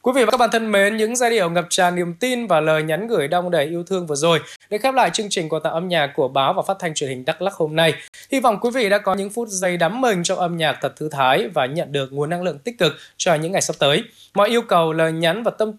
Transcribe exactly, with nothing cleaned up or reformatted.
Quý vị và các bạn thân mến, những giai điệu ngập tràn niềm tin và lời nhắn gửi đong đầy yêu thương vừa rồi để khép lại chương trình quà tặng âm nhạc của báo và phát thanh truyền hình Đắk Lắk hôm nay. Hy vọng quý vị đã có những phút giây đắm mình trong âm nhạc thật thư thái và nhận được nguồn năng lượng tích cực cho những ngày sắp tới. Mọi yêu cầu, lời nhắn và tâm